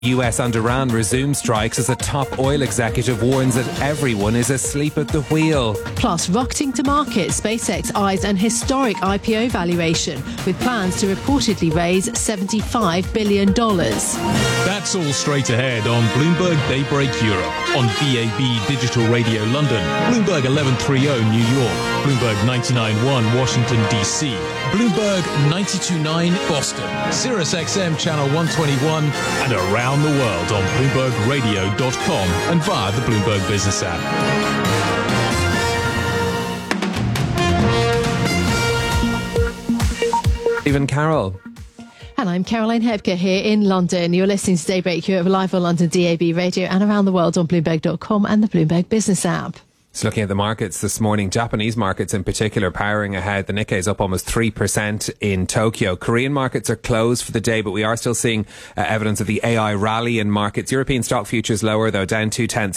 US and Iran resume strikes as a top oil executive warns that everyone is asleep at the wheel. Plus, rocketing to market, SpaceX eyes an historic IPO valuation with plans to reportedly raise $75 billion. That's all straight ahead on Bloomberg Daybreak Europe, on DAB Digital Radio London, Bloomberg 1130 New York, Bloomberg 99.1 Washington DC, Bloomberg 92.9 Boston, Sirius XM Channel 121, and around the world on BloombergRadio.com and via the Bloomberg Business app. Stephen Carroll. And I'm Caroline Hebke here in London. You're listening to Daybreak Europe live on London DAB Radio and around the world on Bloomberg.com and the Bloomberg Business app. So looking at the markets this morning, Japanese markets in particular powering ahead. The Nikkei is up almost 3% in Tokyo. Korean markets are closed for the day, but we are still seeing evidence of the AI rally in markets. European stock futures lower, though, down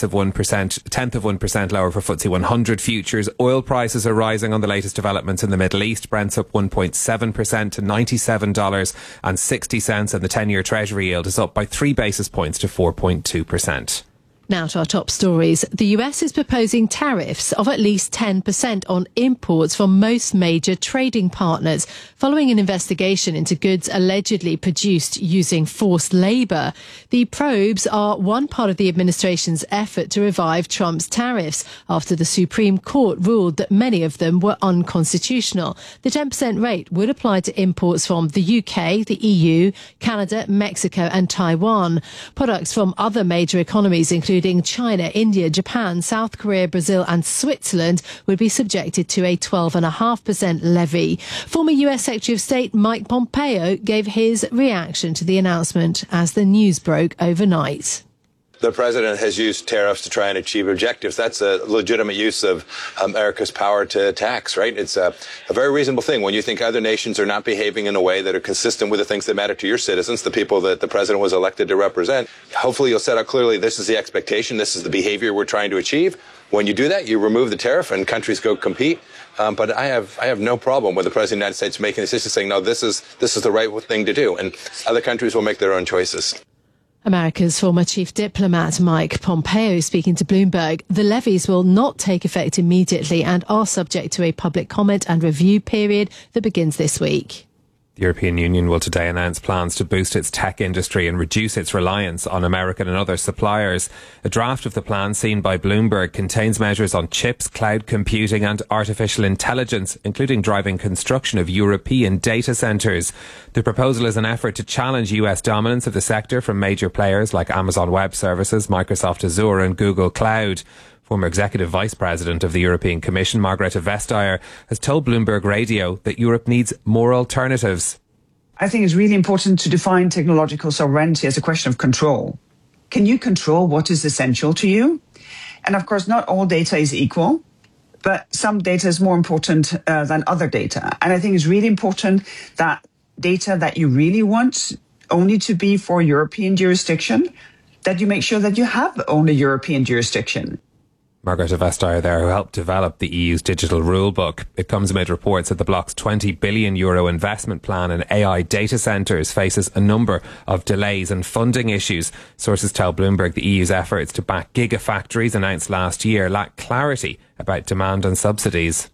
0.2% lower for FTSE 100 futures. Oil prices are rising on the latest developments in the Middle East. Brent's up 1.7% to $97.60, and the 10-year Treasury yield is up by 3 basis points to 4.2%. Now to our top stories. The US is proposing tariffs of at least 10% on imports from most major trading partners, following an investigation into goods allegedly produced using forced labour. The probes are one part of the administration's effort to revive Trump's tariffs after the Supreme Court ruled that many of them were unconstitutional. The 10% rate would apply to imports from the UK, the EU, Canada, Mexico and Taiwan. Products from other major economies, including China, India, Japan, South Korea, Brazil and Switzerland, would be subjected to a 12.5% levy. Former US Secretary of State Mike Pompeo gave his reaction to the announcement as the news broke overnight. The president has used tariffs to try and achieve objectives. That's a legitimate use of America's power to tax, right? It's a very reasonable thing when you think other nations are not behaving in a way that are consistent with the things that matter to your citizens, the people that the president was elected to represent. Hopefully you'll set out clearly this is the expectation, this is the behavior we're trying to achieve. When you do that, you remove the tariff and countries go compete. But I have no problem with the president of the United States making a decision saying, no, this is the right thing to do. And other countries will make their own choices. America's former chief diplomat Mike Pompeo speaking to Bloomberg. The levies will not take effect immediately and are subject to a public comment and review period that begins this week. The European Union will today announce plans to boost its tech industry and reduce its reliance on American and other suppliers. A draft of the plan seen by Bloomberg contains measures on chips, cloud computing and artificial intelligence, including driving construction of European data centres. The proposal is an effort to challenge US dominance of the sector from major players like Amazon Web Services, Microsoft Azure and Google Cloud. Former Executive Vice President of the European Commission, Margrethe Vestager, has told Bloomberg Radio that Europe needs more alternatives. I think it's really important to define technological sovereignty as a question of control. Can you control what is essential to you? And of course, not all data is equal, but some data is more important than other data. And I think it's really important that data that you really want only to be for European jurisdiction, that you make sure that you have only European jurisdiction. Margrethe Vestager there, who helped develop the EU's digital rulebook. It comes amid reports that the bloc's €20 billion investment plan in AI data centres faces a number of delays and funding issues. Sources tell Bloomberg the EU's efforts to back gigafactories announced last year lack clarity about demand and subsidies.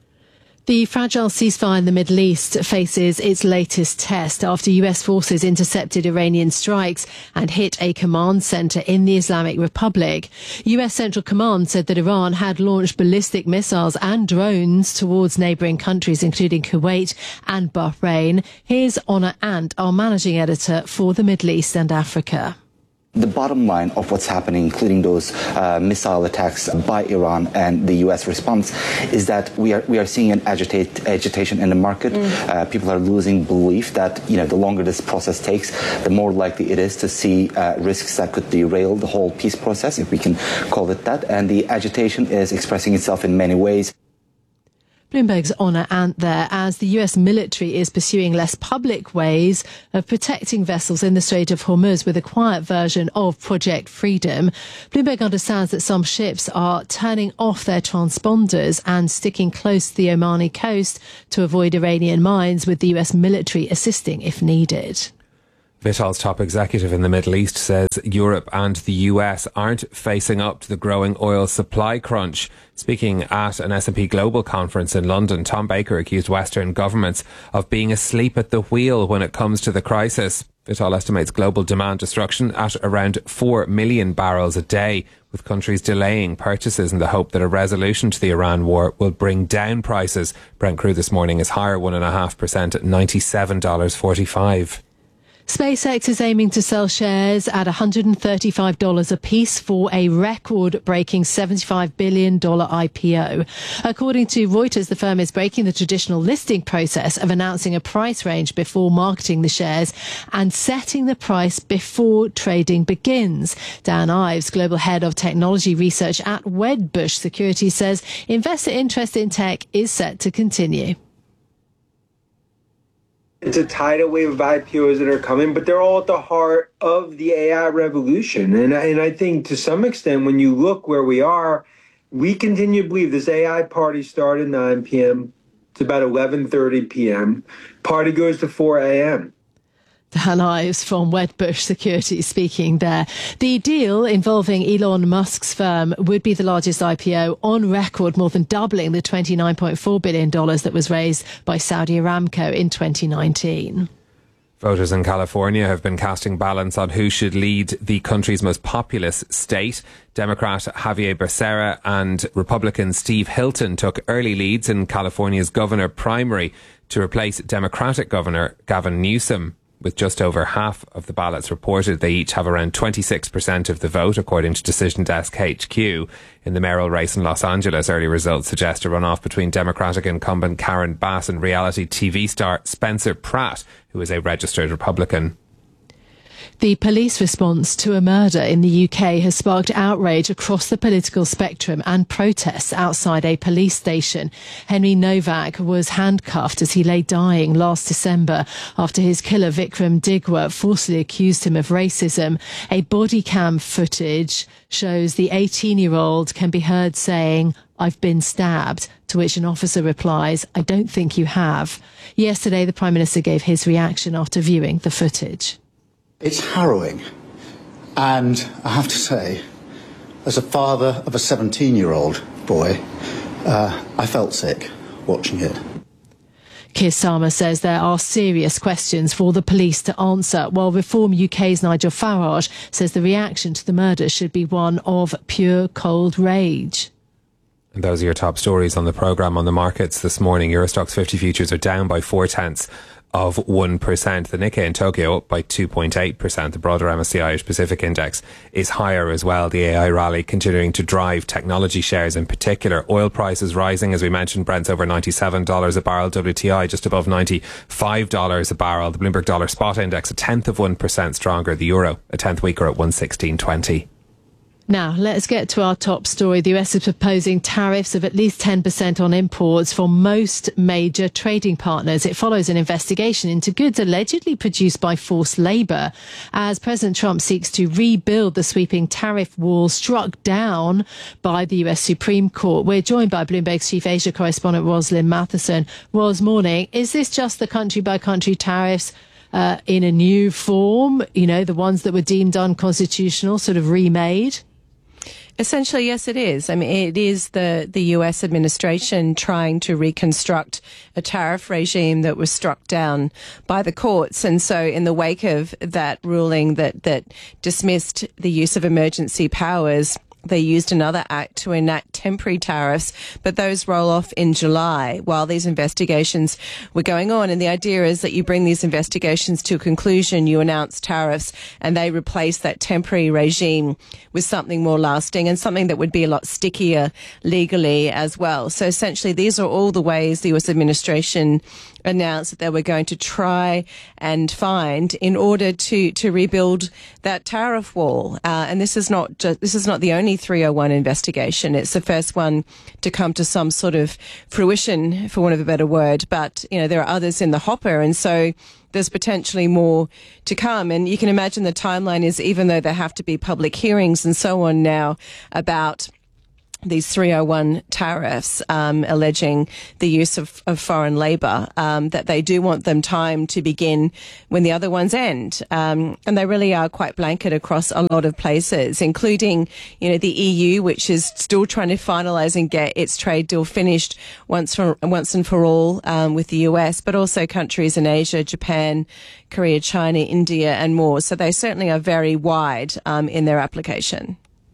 The fragile ceasefire in the Middle East faces its latest test after US forces intercepted Iranian strikes and hit a command centre in the Islamic Republic. US Central Command said that Iran had launched ballistic missiles and drones towards neighbouring countries, including Kuwait and Bahrain. Here's Honor Ant, our managing editor for the Middle East and Africa. The bottom line of what's happening, including those missile attacks by Iran and the U.S. response, is that we are seeing an agitation in the market. People are losing belief that the longer this process takes, the more likely it is to see risks that could derail the whole peace process, if we can call it that. And the agitation is expressing itself in many ways. Bloomberg's Honor Ant there, as the US military is pursuing less public ways of protecting vessels in the Strait of Hormuz with a quiet version of Project Freedom. Bloomberg understands that some ships are turning off their transponders and sticking close to the Omani coast to avoid Iranian mines, with the US military assisting if needed. Vital's top executive in the Middle East says Europe and the US aren't facing up to the growing oil supply crunch. Speaking at an S&P Global conference in London, Tom Baker accused Western governments of being asleep at the wheel when it comes to the crisis. Vital estimates global demand destruction at around 4 million barrels a day, with countries delaying purchases in the hope that a resolution to the Iran war will bring down prices. Brent crude this morning is higher 1.5% at $97.45. SpaceX is aiming to sell shares at $135 a piece for a record-breaking $75 billion IPO. According to Reuters, the firm is breaking the traditional listing process of announcing a price range before marketing the shares and setting the price before trading begins. Dan Ives, global head of technology research at Wedbush Securities, says investor interest in tech is set to continue. It's a tidal wave of IPOs that are coming, but they're all at the heart of the AI revolution. And I think to some extent, when you look where we are, we continue to believe this AI party started at 9 p.m. It's about 11:30 p.m. Party goes to 4 a.m. Dan Ives from Wedbush Securities speaking there. The deal involving Elon Musk's firm would be the largest IPO on record, more than doubling the $29.4 billion that was raised by Saudi Aramco in 2019. Voters in California have been casting ballots on who should lead the country's most populous state. Democrat Javier Becerra and Republican Steve Hilton took early leads in California's governor primary to replace Democratic Governor Gavin Newsom. With just over half of the ballots reported, they each have around 26% of the vote, according to Decision Desk HQ. In the mayoral race in Los Angeles, early results suggest a runoff between Democratic incumbent Karen Bass and reality TV star Spencer Pratt, who is a registered Republican. The police response to a murder in the UK has sparked outrage across the political spectrum and protests outside a police station. Henry Novak was handcuffed as he lay dying last December after his killer Vikram Digwa falsely accused him of racism. A body cam footage shows the 18-year-old can be heard saying, "I've been stabbed," to which an officer replies, "I don't think you have." Yesterday, the Prime Minister gave his reaction after viewing the footage. It's harrowing, and I have to say, as a father of a 17-year-old boy, I felt sick watching it. Keir Starmer says there are serious questions for the police to answer, while Reform UK's Nigel Farage says the reaction to the murder should be one of pure cold rage. And those are your top stories on the programme. On the markets this morning, Eurostoxx 50 futures are down by 0.4%. The Nikkei in Tokyo up by 2.8%. The broader MSCI Asia Pacific Index is higher as well. The AI rally continuing to drive technology shares in particular. Oil prices rising, as we mentioned. Brent's over $97 a barrel. WTI just above $95 a barrel. The Bloomberg Dollar Spot Index 0.1% stronger. The euro a tenth weaker at 116.20. Now, let's get to our top story. The US is proposing tariffs of at least 10% on imports for most major trading partners. It follows an investigation into goods allegedly produced by forced labour, as President Trump seeks to rebuild the sweeping tariff wall struck down by the US Supreme Court. We're joined by Bloomberg's chief Asia correspondent, Roslyn Matheson. Ros, morning. Is this just the country-by-country tariffs in a new form? You know, the ones that were deemed unconstitutional, sort of remade? Essentially, yes, it is. I mean, it is the US administration trying to reconstruct a tariff regime that was struck down by the courts. And so in the wake of that ruling that dismissed the use of emergency powers, they used another act to enact temporary tariffs, but those roll off in July while these investigations were going on. And the idea is that you bring these investigations to a conclusion, you announce tariffs, and they replace that temporary regime with something more lasting and something that would be a lot stickier legally as well. So essentially, these are all the ways the US administration announced that they were going to try and find in order to rebuild that tariff wall. And this is not the only 301 investigation. It's the first one to come to some sort of fruition, for want of a better word. But, you know, there are others in the hopper. And so there's potentially more to come. And you can imagine the timeline is, even though there have to be public hearings and so on now about these 301 tariffs, alleging the use of foreign labour, that they do want them time to begin when the other ones end. And they really are quite blanket across a lot of places, including, the EU, which is still trying to finalise and get its trade deal finished once and for all, with the US, but also countries in Asia, Japan, Korea, China, India, and more. So they certainly are very wide, in their application.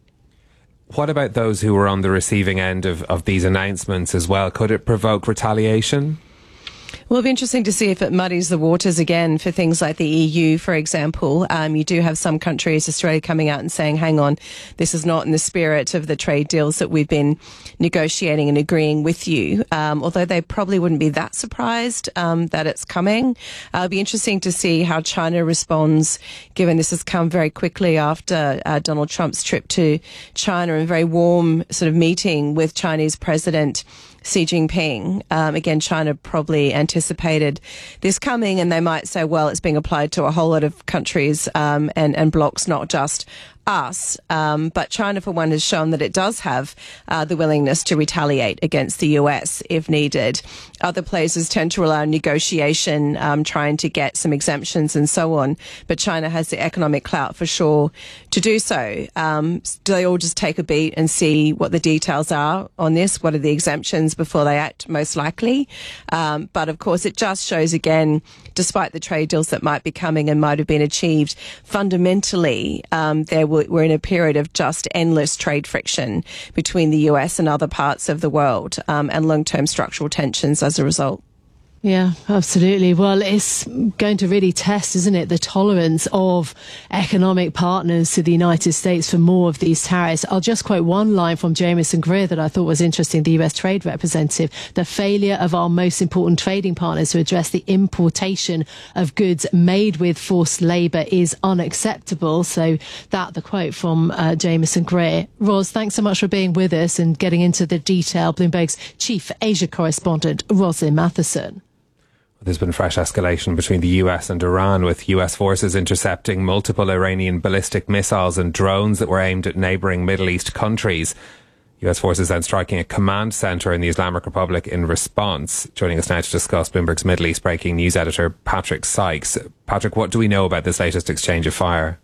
What about those who were on the receiving end of these announcements as well? Could it provoke retaliation? Well, it'll be interesting to see if it muddies the waters again for things like the EU, for example. You do have some countries, Australia, coming out and saying, hang on, this is not in the spirit of the trade deals that we've been negotiating and agreeing with you, although they probably wouldn't be that surprised that it's coming. It'll be interesting to see how China responds, given this has come very quickly after Donald Trump's trip to China and a very warm sort of meeting with Chinese President Xi Jinping. Again, China probably anticipated this coming, and they might say, well, it's being applied to a whole lot of countries and blocs, not just us. But China, for one, has shown that it does have the willingness to retaliate against the US if needed. Other places tend to rely on negotiation, trying to get some exemptions and so on. But China has the economic clout for sure to do so. Do they all just take a beat and see what the details are on this? What are the exemptions before they act, most likely? But of course, it just shows again, despite the trade deals that might be coming and might have been achieved, fundamentally, we're in a period of just endless trade friction between the US and other parts of the world, and long-term structural tensions as a result. Yeah, absolutely. Well, it's going to really test, isn't it, the tolerance of economic partners to the United States for more of these tariffs. I'll just quote one line from Jamieson Greer that I thought was interesting, the US trade representative. The failure of our most important trading partners to address the importation of goods made with forced labour is unacceptable. So the quote from Jamieson Greer. Ros, thanks so much for being with us and getting into the detail. Bloomberg's chief Asia correspondent, Roslyn Matheson. There's been fresh escalation between the US and Iran, with US forces intercepting multiple Iranian ballistic missiles and drones that were aimed at neighbouring Middle East countries. US forces then striking a command centre in the Islamic Republic in response. Joining us now to discuss, Bloomberg's Middle East breaking news editor Patrick Sykes. Patrick, what do we know about this latest exchange of fire?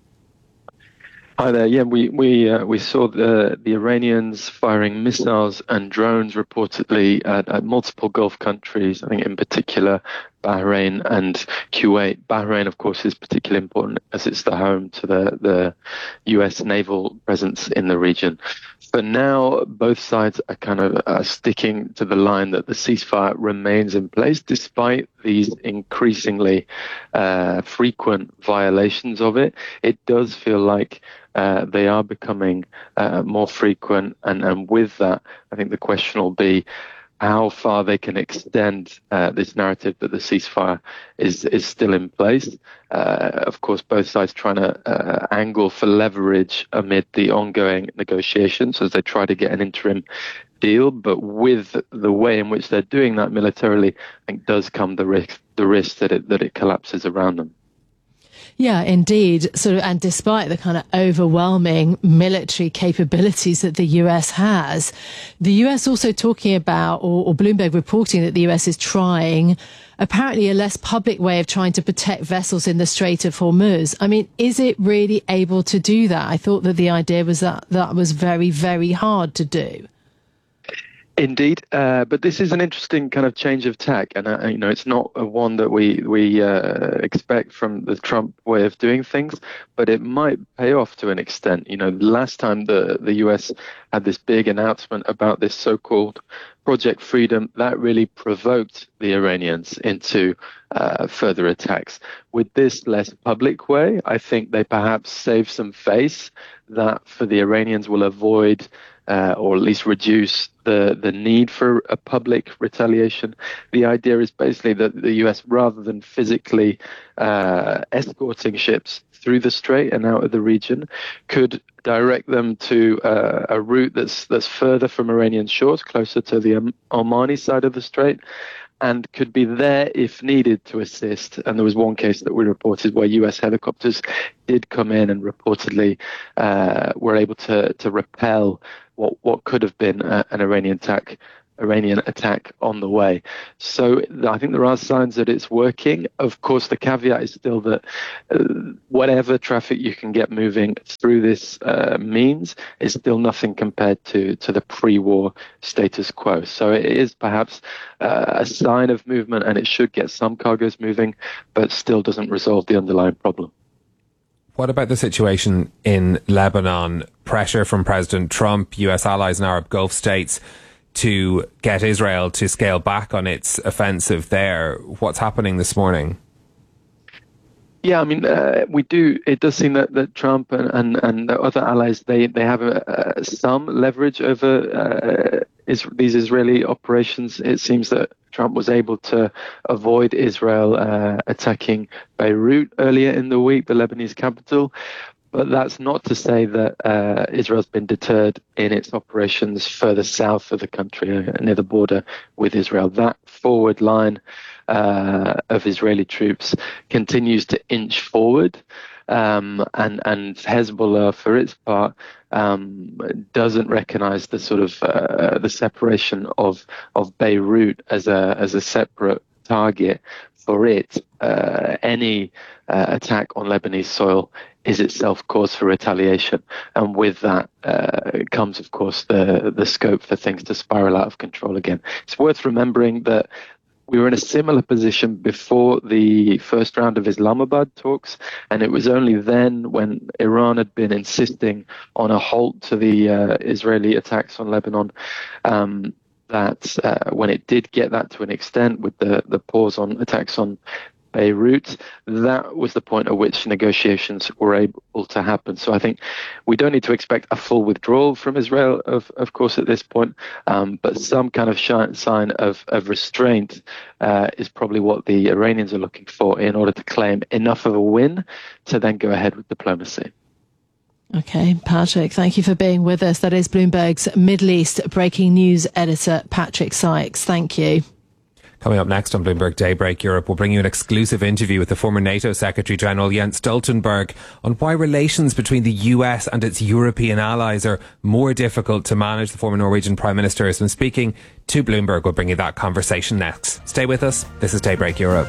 Hi there. Yeah, we saw the Iranians firing missiles and drones reportedly at multiple Gulf countries. I think in particular Bahrain and Kuwait. Bahrain, of course, is particularly important as it's the home to the US naval presence in the region. For now, both sides are kind of sticking to the line that the ceasefire remains in place, despite these increasingly frequent violations of it. It does feel like they are becoming more frequent, and with that, I think the question will be how far they can extend this narrative that the ceasefire is still in place. Of course, both sides trying to angle for leverage amid the ongoing negotiations as they try to get an interim deal. But with the way in which they're doing that militarily, I think does come the risk that it collapses around them. Yeah, indeed. And despite the kind of overwhelming military capabilities that the US has, the US also talking about, or Bloomberg reporting that the US is trying apparently a less public way of trying to protect vessels in the Strait of Hormuz. I mean, is it really able to do that? I thought that the idea was that was very, very hard to do. Indeed, but this is an interesting kind of change of tack, and it's not one that we expect from the Trump way of doing things, but it might pay off to an extent. Last time the US had this big announcement about this so-called Project Freedom, that really provoked the Iranians into further attacks. With this less public way, I think they perhaps save some face that for the Iranians will avoid or at least reduce the need for a public retaliation. The idea is basically that the US, rather than physically escorting ships through the strait and out of the region, could direct them to a route that's further from Iranian shores, closer to the Omani side of the strait, and could be there if needed to assist. And there was one case that we reported where US helicopters did come in and reportedly were able to repel what could have been an Iranian attack on the way. So I think there are signs that it's working. Of course, the caveat is still that whatever traffic you can get moving through this means is still nothing compared to the pre-war status quo. So it is perhaps a sign of movement, and it should get some cargoes moving, but still doesn't resolve the underlying problem. What about the situation in Lebanon? Pressure from President Trump, US allies and Arab Gulf states to get Israel to scale back on its offensive there. What's happening this morning? Yeah, I mean, it does seem that Trump and the other allies, they have some leverage over these Israeli operations. It seems that Trump was able to avoid Israel attacking Beirut earlier in the week, the Lebanese capital. But that's not to say that Israel's been deterred in its operations further south of the country, near the border with Israel. That forward line of Israeli troops continues to inch forward, and Hezbollah, for its part, doesn't recognize the sort of the separation of Beirut as a separate target for it. Any attack on Lebanese soil is itself cause for retaliation, and with that comes, of course, the scope for things to spiral out of control again. It's worth remembering that we were in a similar position before the first round of Islamabad talks, and it was only then, when Iran had been insisting on a halt to the Israeli attacks on Lebanon, that when it did get that to an extent with the pause on attacks on Beirut, that was the point at which negotiations were able to happen. So I think we don't need to expect a full withdrawal from Israel, of course, at this point, but some kind of sign of restraint is probably what the Iranians are looking for in order to claim enough of a win to then go ahead with diplomacy. Okay, Patrick, thank you for being with us. That is Bloomberg's Middle East breaking news editor, Patrick Sykes. Thank you. Coming up next on Bloomberg Daybreak Europe, we'll bring you an exclusive interview with the former NATO Secretary General Jens Stoltenberg on why relations between the US and its European allies are more difficult to manage. The former Norwegian Prime Minister has been speaking to Bloomberg. We'll bring you that conversation next. Stay with us. This is Daybreak Europe.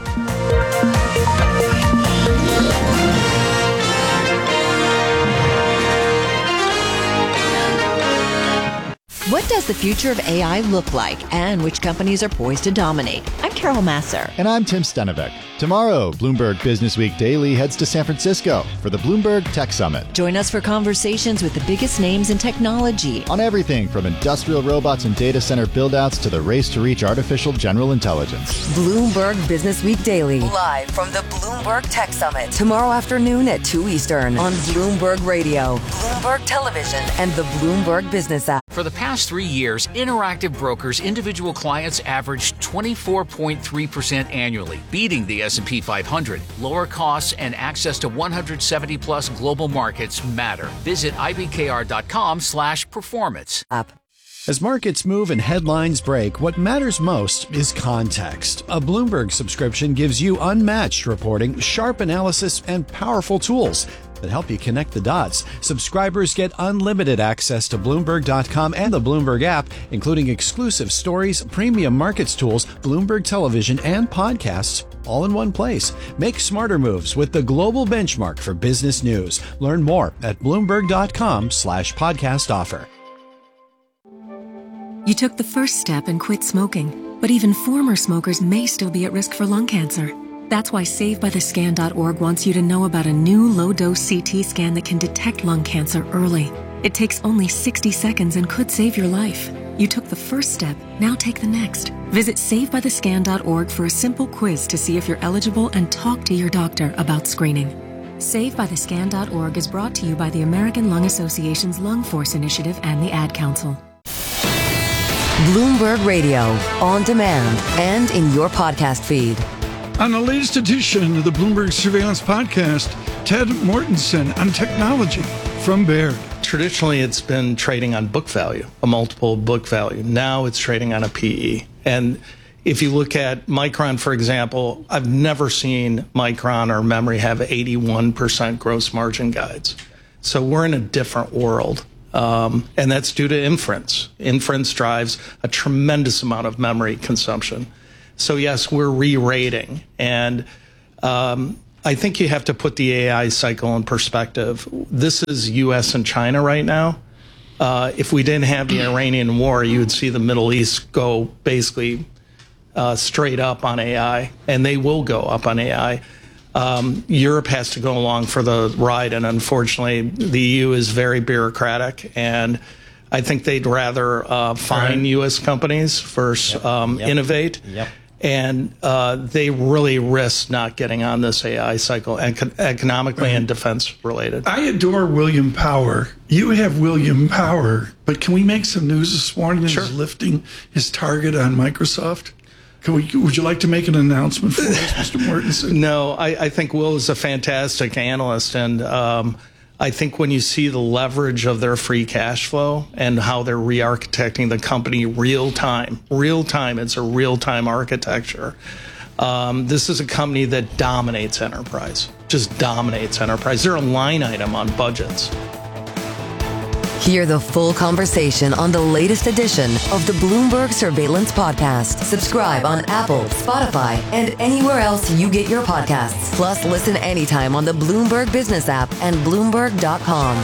What does the future of AI look like, and which companies are poised to dominate? I'm Carol Masser. And I'm Tim Stenevec. Tomorrow, Bloomberg Business Week Daily heads to San Francisco for the Bloomberg Tech Summit. Join us for conversations with the biggest names in technology on everything from industrial robots and data center buildouts to the race to reach artificial general intelligence. Bloomberg Business Week Daily, live from the Bloomberg Tech Summit, tomorrow afternoon at 2 Eastern on Bloomberg Radio, Bloomberg Television, and the Bloomberg Business app. For the past 3 years, Interactive Brokers individual clients averaged 24.3% annually, beating the S&P 500. Lower costs and access to 170-plus global markets matter. Visit ibkr.com/performance. As markets move and headlines break, what matters most is context. A Bloomberg subscription gives you unmatched reporting, sharp analysis, and powerful tools that help you connect the dots. Subscribers get unlimited access to Bloomberg.com and the Bloomberg app, including exclusive stories, premium markets tools, Bloomberg television, and podcasts, all in one place. Make smarter moves with the global benchmark for business news. Learn more at Bloomberg.com/podcast offer. You took the first step and quit smoking, but even former smokers may still be at risk for lung cancer. That's why SaveByTheScan.org wants you to know about a new low-dose CT scan that can detect lung cancer early. It takes only 60 seconds and could save your life. You took the first step, now take the next. Visit SaveByTheScan.org for a simple quiz to see if you're eligible and talk to your doctor about screening. SaveByTheScan.org is brought to you by the American Lung Association's Lung Force Initiative and the Ad Council. Bloomberg Radio, on demand and in your podcast feed. On the latest edition of the Bloomberg Surveillance Podcast, Ted Mortensen on technology from Baird. Traditionally, it's been trading on book value, a multiple book value. Now it's trading on a PE. And if you look at Micron, for example, I've never seen Micron or memory have 81% gross margin guides. So we're in a different world. And that's due to inference. Inference drives a tremendous amount of memory consumption. So yes, we're re-rating. And I think you have to put the AI cycle in perspective. This is U.S. and China right now. If we didn't have the Iranian war, you would see the Middle East go basically straight up on AI, and they will go up on AI. Europe has to go along for the ride, and unfortunately, the EU is very bureaucratic, and I think they'd rather fine U.S. companies versus innovate. Yep. And they really risk not getting on this AI cycle, economically and defense related. I adore William Power. You have William Power, but can we make some news this morning that he's lifting his target on Microsoft? Would you like to make an announcement for us, Mr. Mortensen? No, I think Will is a fantastic analyst, and I think when you see the leverage of their free cash flow and how they're re-architecting the company real time, it's a real-time architecture. This is a company that dominates enterprise, just dominates enterprise. They're a line item on budgets. Hear the full conversation on the latest edition of the Bloomberg Surveillance Podcast. Subscribe on Apple, Spotify, and anywhere else you get your podcasts. Plus, listen anytime on the Bloomberg Business app and Bloomberg.com.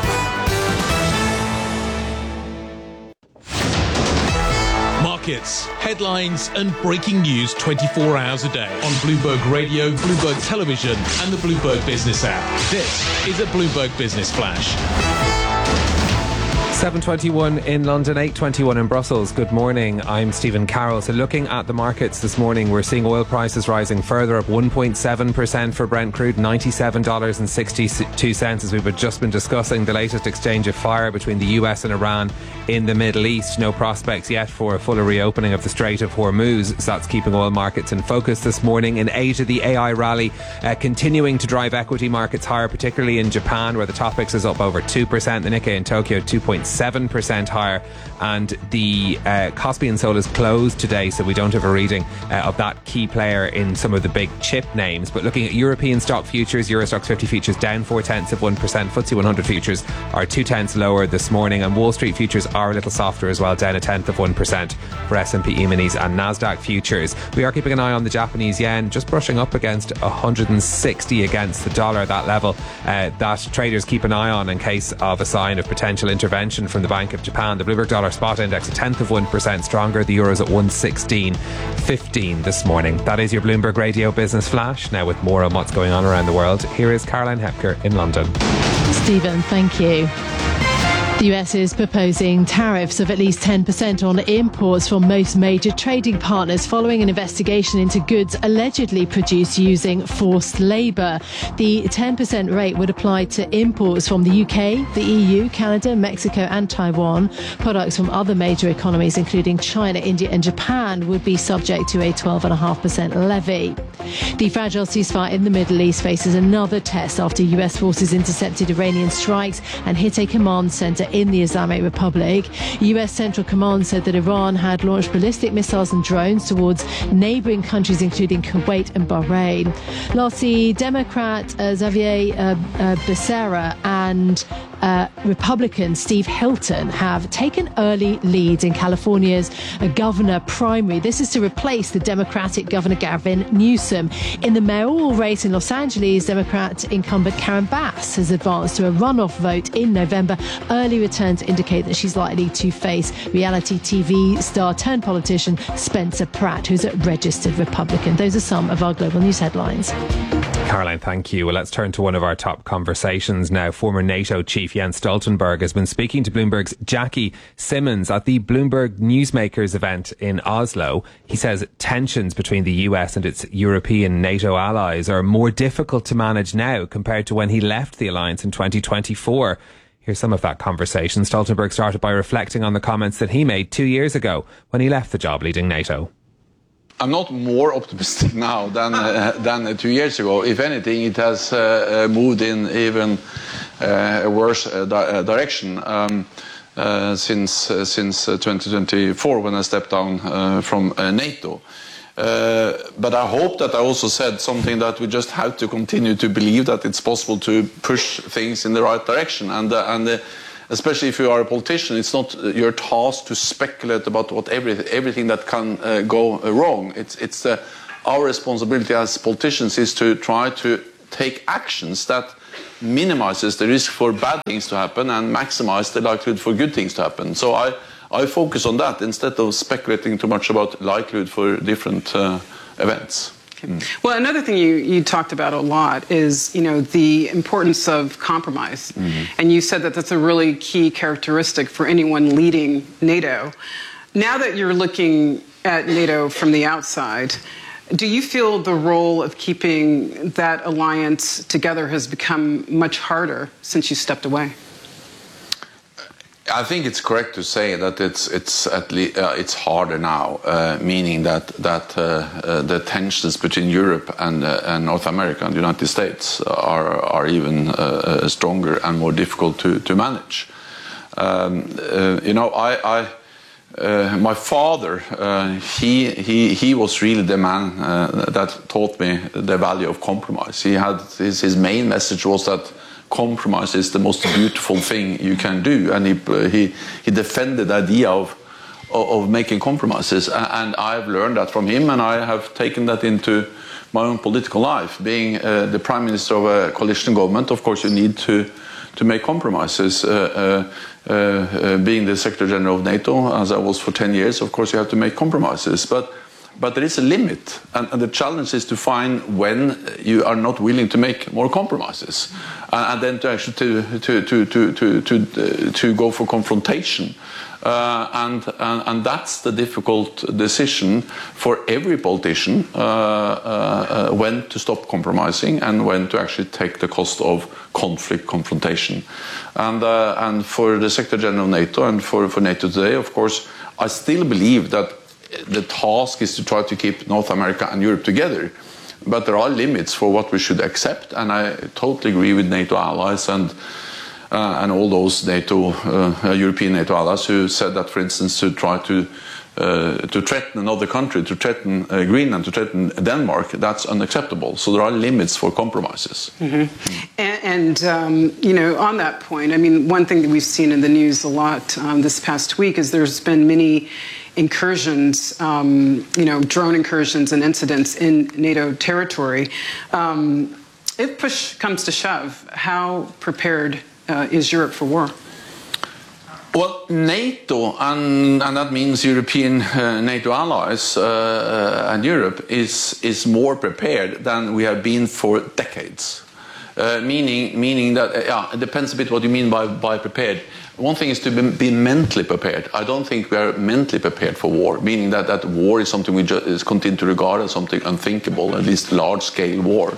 Markets, headlines, and breaking news 24 hours a day on Bloomberg Radio, Bloomberg Television, and the Bloomberg Business app. This is a Bloomberg Business Flash. 7:21 in London, 8:21 in Brussels. Good morning, I'm Stephen Carroll. So looking at the markets this morning, we're seeing oil prices rising further, up 1.7% for Brent crude, $97.62, as we've just been discussing the latest exchange of fire between the US and Iran in the Middle East. No prospects yet for a fuller reopening of the Strait of Hormuz, so that's keeping oil markets in focus this morning. In Asia, the AI rally continuing to drive equity markets higher, particularly in Japan, where the Topix is up over 2%, the Nikkei in Tokyo 2.7% higher, and the Caspian Sol is closed today, so we don't have a reading of that key player in some of the big chip names. But looking at European stock futures, Eurostoxx 50 futures down 0.4%, FTSE 100 futures are 0.2 lower this morning, and Wall Street futures are a little softer as well, down 0.1% for S&P E-minis and Nasdaq futures. We are keeping an eye on the Japanese yen, just brushing up against 160 against the dollar, that level that traders keep an eye on in case of a sign of potential intervention from the Bank of Japan. The Bloomberg Dollar Spot Index 0.1% stronger. The Euro's at 116.15 this morning. That is your Bloomberg Radio Business Flash. Now with more on what's going on around the world, here is Caroline Hepker in London. Stephen, thank you. The US is proposing tariffs of at least 10% on imports from most major trading partners following an investigation into goods allegedly produced using forced labour. The 10% rate would apply to imports from the UK, the EU, Canada, Mexico and Taiwan. Products from other major economies, including China, India and Japan, would be subject to a 12.5% levy. The fragile ceasefire in the Middle East faces another test after US forces intercepted Iranian strikes and hit a command centre in the Islamic Republic. US Central Command said that Iran had launched ballistic missiles and drones towards neighbouring countries, including Kuwait and Bahrain. Lastly, Democrat Xavier Becerra and Republican Steve Hilton have taken early leads in California's governor primary. This is to replace the Democratic Governor Gavin Newsom. In the mayoral race in Los Angeles, Democrat incumbent Karen Bass has advanced to a runoff vote in November. Early returns indicate that she's likely to face reality TV star turned politician Spencer Pratt, who's a registered Republican. Those are some of our global news headlines. Caroline, thank you. Well, let's turn to one of our top conversations now. Former NATO chief Jens Stoltenberg has been speaking to Bloomberg's Jackie Simmons at the Bloomberg Newsmakers event in Oslo. He says tensions between the US and its European NATO allies are more difficult to manage now compared to when he left the alliance in 2024. Here's some of that conversation. Stoltenberg started by reflecting on the comments that he made 2 years ago when he left the job leading NATO. I'm not more optimistic now than 2 years ago. If anything, it has moved in even a worse direction since 2024 when I stepped down from NATO. But I hope that I also said something that we just have to continue to believe that it's possible to push things in the right direction. And especially if you are a politician, it's not your task to speculate about what everything that can go wrong. It's our responsibility as politicians is to try to take actions that minimizes the risk for bad things to happen and maximize the likelihood for good things to happen. So I focus on that instead of speculating too much about likelihood for different events. Well, another thing you talked about a lot is, the importance of compromise. And you said that that's a really key characteristic for anyone leading NATO. Now that you're looking at NATO from the outside, do you feel the role of keeping that alliance together has become much harder since you stepped away? I think it's correct to say that it's harder now, meaning that the tensions between Europe and North America and the United States are even stronger and more difficult to manage. My father, he was really the man that taught me the value of compromise. He had his main message was that compromise is the most beautiful thing you can do, and he defended the idea of making compromises, and I've learned that from him, and I have taken that into my own political life. Being the prime minister of a coalition government, of course you need to make compromises. Being the Secretary General of NATO, as I was for 10 years, of course you have to make compromises, but there is a limit, and the challenge is to find when you are not willing to make more compromises, and then to actually to go for confrontation, and that's the difficult decision for every politician, when to stop compromising and when to actually take the cost of conflict confrontation, and for the Secretary General of NATO and for NATO today, of course, I still believe that the task is to try to keep North America and Europe together, but there are limits for what we should accept, and I totally agree with NATO allies and all those European NATO allies who said that, for instance, to try to threaten another country, to threaten Greenland, to threaten Denmark, that's unacceptable. So there are limits for compromises. And on that point, I mean, one thing that we've seen in the news a lot this past week is there's been many incursions, drone incursions and incidents in NATO territory. If push comes to shove, how prepared is Europe for war? Well, NATO, and that means European NATO allies and Europe, is more prepared than we have been for decades. Meaning that, it depends a bit what you mean by prepared. One thing is to be mentally prepared. I don't think we are mentally prepared for war, meaning that war is something we just continue to regard as something unthinkable, at least large-scale war.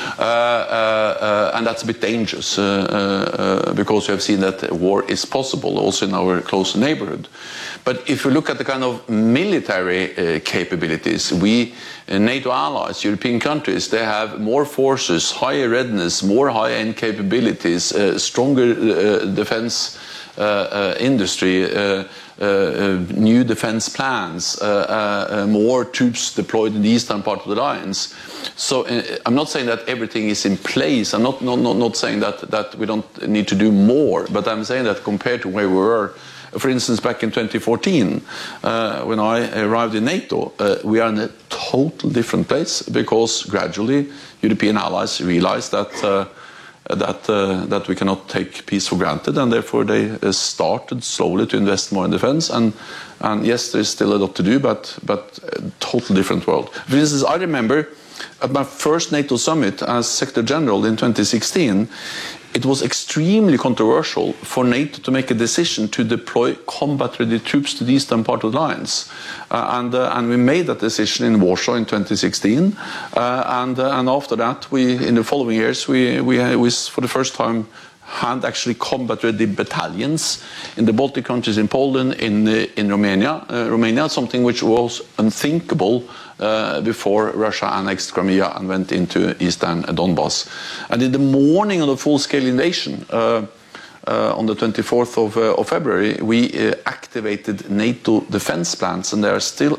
And that's a bit dangerous, because we have seen that war is possible also in our close neighborhood. But if you look at the kind of military capabilities, we, NATO allies, European countries, they have more forces, higher readiness, more high-end capabilities, stronger defense industry, new defense plans, more troops deployed in the eastern part of the alliance. So I'm not saying that everything is in place. I'm not saying that we don't need to do more, but I'm saying that compared to where we were, for instance, back in 2014, when I arrived in NATO, we are in a total different place, because gradually European allies realized that we cannot take peace for granted, and therefore they started slowly to invest more in defense. And yes, there's still a lot to do, but a total different world. For instance, I remember at my first NATO summit as Secretary General in 2016, it was extremely controversial for NATO to make a decision to deploy combat-ready troops to the eastern part of the alliance, and we made that decision in Warsaw in 2016. And after that, in the following years, we for the first time had actually combat-ready battalions in the Baltic countries, in Poland, in Romania, something which was unthinkable before Russia annexed Crimea and went into eastern Donbass. And in the morning of the full-scale invasion, on the 24th of February, we activated NATO defense plans, and they are still active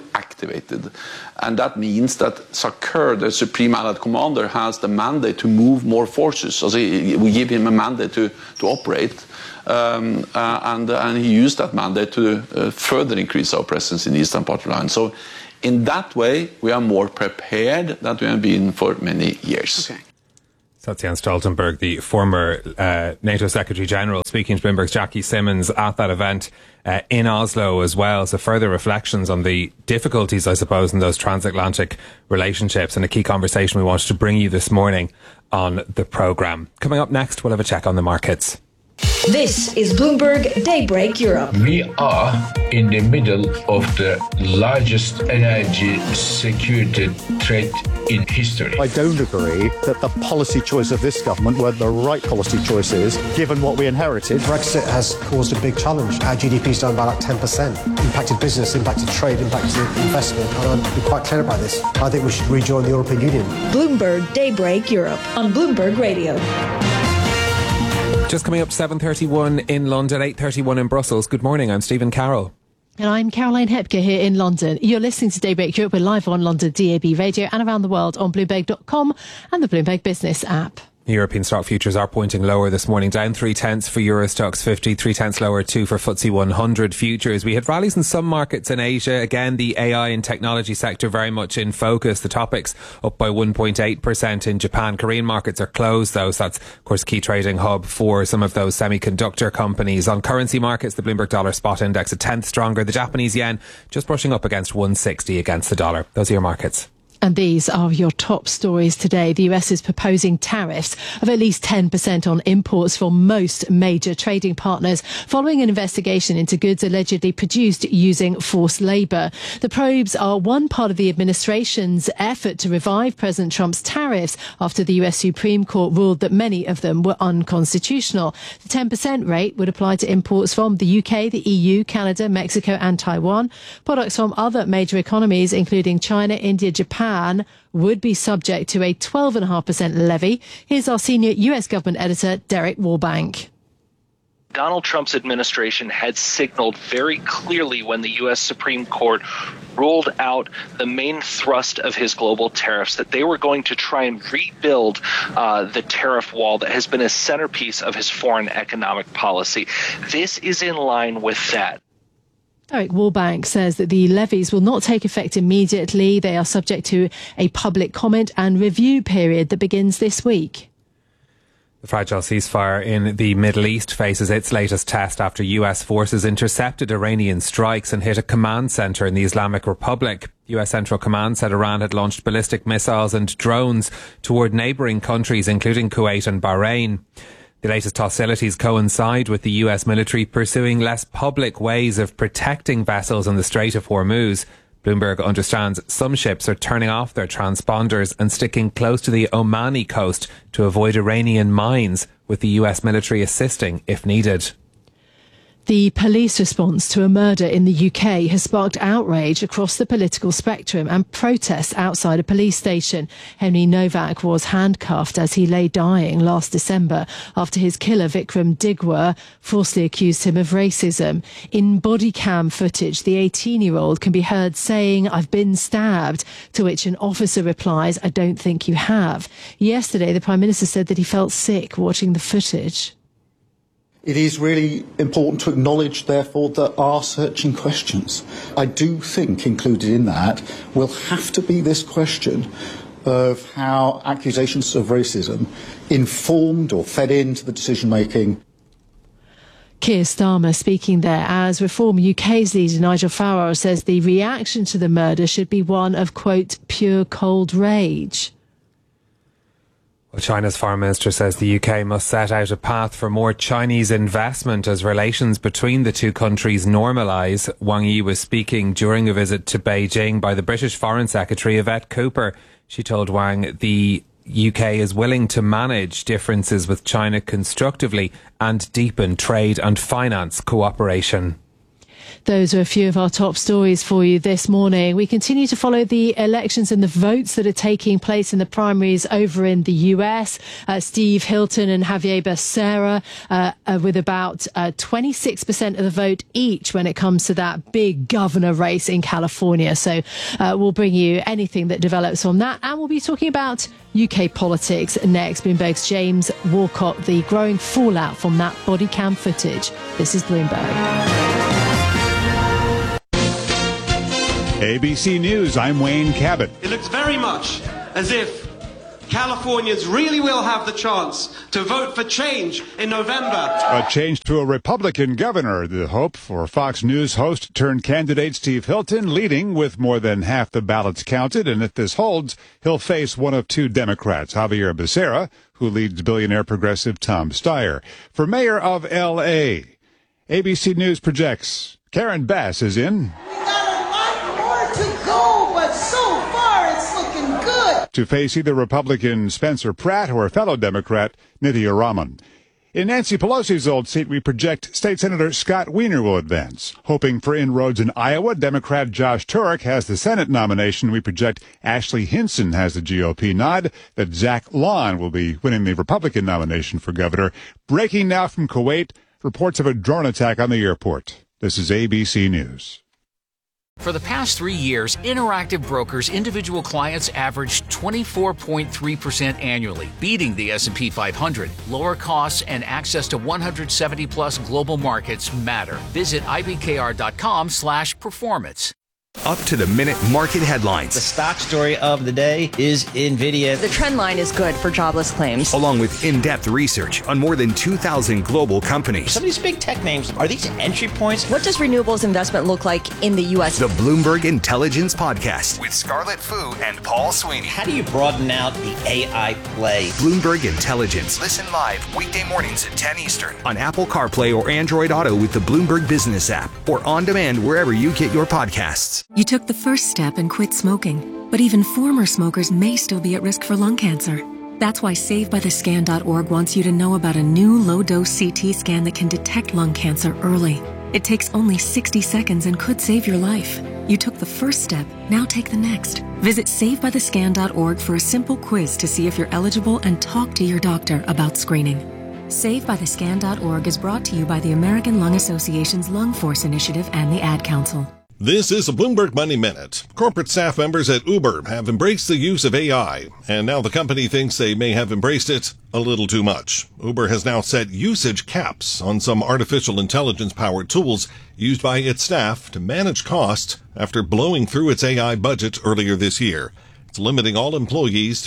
activated. And that means that SACEUR, the Supreme Allied Commander, has the mandate to move more forces. So we give him a mandate to operate. And he used that mandate to further increase our presence in the eastern part of the line. So in that way, we are more prepared than we have been for many years. Okay. So that's Jens Stoltenberg, the former NATO Secretary General, speaking to Bloomberg's Jackie Simmons at that event in Oslo as well. So further reflections on the difficulties, I suppose, in those transatlantic relationships, and a key conversation we wanted to bring you this morning on the programme. Coming up next, we'll have a check on the markets. This is Bloomberg Daybreak Europe. We are in the middle of the largest energy security threat in history. I don't agree that the policy choice of this government were the right policy choices, given what we inherited. Brexit has caused a big challenge. Our GDP's down by like 10%. Impacted business, impacted trade, impacted investment. And I'll be quite clear about this. I think we should rejoin the European Union. Bloomberg Daybreak Europe on Bloomberg Radio. Just coming up 7:31 in London, 8:31 in Brussels. Good morning, I'm Stephen Carroll. And I'm Caroline Hepker here in London. You're listening to Daybreak Europe. We're live on London DAB Radio and around the world on Bloomberg.com and the Bloomberg Business app. European stock futures are pointing lower this morning, down 0.3 for Euro Stoxx 50, 0.3 lower too for FTSE 100 futures. We had rallies in some markets in Asia. Again, the AI and technology sector very much in focus. The topics up by 1.8% in Japan. Korean markets are closed though, so that's of course key trading hub for some of those semiconductor companies. On currency markets, the Bloomberg Dollar Spot Index a tenth stronger. The Japanese yen just brushing up against 160 against the dollar. Those are your markets. And these are your top stories today. The US is proposing tariffs of at least 10% on imports from most major trading partners following an investigation into goods allegedly produced using forced labour. The probes are one part of the administration's effort to revive President Trump's tariffs after the US Supreme Court ruled that many of them were unconstitutional. The 10% rate would apply to imports from the UK, the EU, Canada, Mexico and Taiwan. Products from other major economies, including China, India, Japan, would be subject to a 12.5% levy. Here's our senior US government editor, Derek Warbank. Donald Trump's administration had signaled very clearly when the U.S. Supreme Court ruled out the main thrust of his global tariffs that they were going to try and rebuild the tariff wall that has been a centerpiece of his foreign economic policy. This is in line with that. Derek Warbank says that the levies will not take effect immediately. They are subject to a public comment and review period that begins this week. The fragile ceasefire in the Middle East faces its latest test after US forces intercepted Iranian strikes and hit a command centre in the Islamic Republic. US Central Command said Iran had launched ballistic missiles and drones toward neighbouring countries, including Kuwait and Bahrain. The latest hostilities coincide with the US military pursuing less public ways of protecting vessels in the Strait of Hormuz. Bloomberg understands some ships are turning off their transponders and sticking close to the Omani coast to avoid Iranian mines, with the US military assisting if needed. The police response to a murder in the UK has sparked outrage across the political spectrum and protests outside a police station. Henry Novak was handcuffed as he lay dying last December after his killer Vikram Digwa falsely accused him of racism. In body cam footage, the 18-year-old can be heard saying, "I've been stabbed," to which an officer replies, "I don't think you have." Yesterday, the Prime Minister said that he felt sick watching the footage. It is really important to acknowledge, therefore, that are searching questions. I do think included in that will have to be this question of how accusations of racism informed or fed into the decision-making. Keir Starmer speaking there as Reform UK's leader Nigel Farage says the reaction to the murder should be one of, quote, pure cold rage. Well, China's foreign minister says the UK must set out a path for more Chinese investment as relations between the two countries normalise. Wang Yi was speaking during a visit to Beijing by the British Foreign Secretary Yvette Cooper. She told Wang the UK is willing to manage differences with China constructively and deepen trade and finance cooperation. Those are a few of our top stories for you this morning. We continue to follow the elections and the votes that are taking place in the primaries over in the US. Steve Hilton and Javier Becerra with about 26% of the vote each when it comes to that big governor race in California. So we'll bring you anything that develops from that. And we'll be talking about UK politics next. Bloomberg's James Walcott, the growing fallout from that body cam footage. This is Bloomberg. ABC News, I'm Wayne Cabot. It looks very much as if Californians really will have the chance to vote for change in November. A change to a Republican governor, the hope for Fox News host turned candidate Steve Hilton, leading with more than half the ballots counted. And if this holds, he'll face one of two Democrats, Javier Becerra, who leads billionaire progressive Tom Steyer, for mayor of L.A. ABC News projects Karen Bass is in. To face either Republican Spencer Pratt or fellow Democrat Nithya Raman. In Nancy Pelosi's old seat, we project State Senator Scott Wiener will advance. Hoping for inroads in Iowa, Democrat Josh Turek has the Senate nomination. We project Ashley Hinson has the GOP nod, that Zach Lawn will be winning the Republican nomination for governor. Breaking now from Kuwait, reports of a drone attack on the airport. This is ABC News. For the past 3 years, Interactive Brokers individual clients averaged 24.3% annually, beating the S&P 500. Lower costs and access to 170-plus global markets matter. Visit ibkr.com/performance. Up-to-the-minute market headlines. The stock story of the day is NVIDIA. The trend line is good for jobless claims. Along with in-depth research on more than 2,000 global companies. Some of these big tech names, are these entry points? What does renewables investment look like in the U.S.? The Bloomberg Intelligence Podcast with Scarlett Fu and Paul Sweeney. How do you broaden out the AI play? Bloomberg Intelligence. Listen live weekday mornings at 10 Eastern on Apple CarPlay or Android Auto with the Bloomberg Business app or on demand wherever you get your podcasts. You took the first step and quit smoking, but even former smokers may still be at risk for lung cancer. That's why SaveByTheScan.org wants you to know about a new low-dose CT scan that can detect lung cancer early. It takes only 60 seconds and could save your life. You took the first step, now take the next. Visit SaveByTheScan.org for a simple quiz to see if you're eligible and talk to your doctor about screening. SaveByTheScan.org is brought to you by the American Lung Association's Lung Force Initiative and the Ad Council. This is a Bloomberg Money Minute. Corporate staff members at Uber have embraced the use of AI, and now the company thinks they may have embraced it a little too much. Uber has now set usage caps on some artificial intelligence-powered tools used by its staff to manage costs after blowing through its AI budget earlier this year. It's limiting all employees to